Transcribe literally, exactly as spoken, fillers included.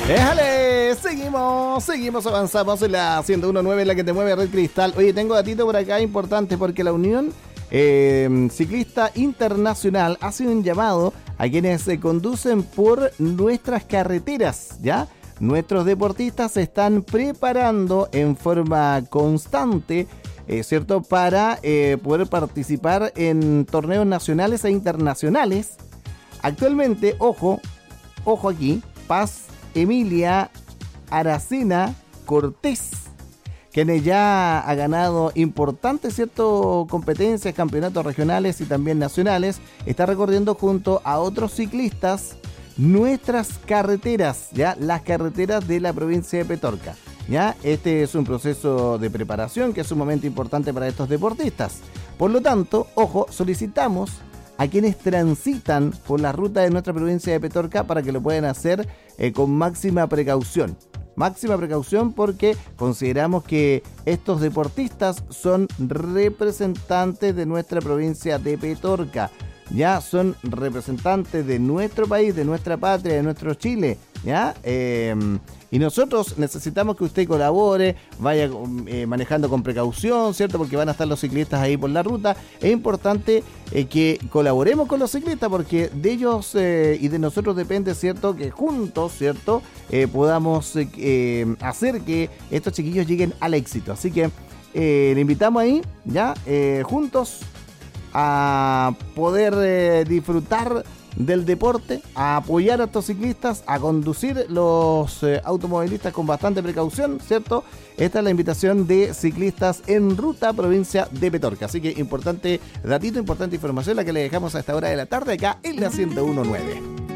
Déjale, seguimos, seguimos, avanzamos en la ciento uno punto nueve, la que te mueve Red Cristal. Oye, tengo datito por acá importante porque la Unión eh, Ciclista Internacional hace un llamado a quienes se conducen por nuestras carreteras, ¿ya? Nuestros deportistas se están preparando en forma constante, eh, ¿cierto? Para eh, poder participar en torneos nacionales e internacionales. Actualmente, ojo, ojo aquí, Paz Emilia Aracena Cortés, quien ya ha ganado importantes, ¿cierto?, competencias, campeonatos regionales y también nacionales, está recorriendo junto a otros ciclistas nuestras carreteras, ya las carreteras de la provincia de Petorca. Ya, este es un proceso de preparación que es sumamente importante para estos deportistas. Por lo tanto, ojo, solicitamos a quienes transitan por la ruta de nuestra provincia de Petorca para que lo puedan hacer eh, con máxima precaución. Máxima precaución porque consideramos que estos deportistas son representantes de nuestra provincia de Petorca. Ya son representantes de nuestro país, de nuestra patria, de nuestro Chile, ¿ya? Eh, y nosotros necesitamos que usted colabore, vaya eh, manejando con precaución, ¿cierto? Porque van a estar los ciclistas ahí por la ruta. Es importante eh, que colaboremos con los ciclistas porque de ellos eh, y de nosotros depende, ¿cierto? Que juntos, ¿cierto? Eh, podamos eh, eh, hacer que estos chiquillos lleguen al éxito. Así que eh, le invitamos ahí, ¿ya? Eh, juntos a poder eh, disfrutar del deporte, a apoyar a estos ciclistas, a conducir los eh, automovilistas con bastante precaución, ¿cierto? Esta es la invitación de Ciclistas en Ruta, provincia de Petorca. Así que importante datito, importante información la que le dejamos a esta hora de la tarde acá en la ciento uno punto nueve.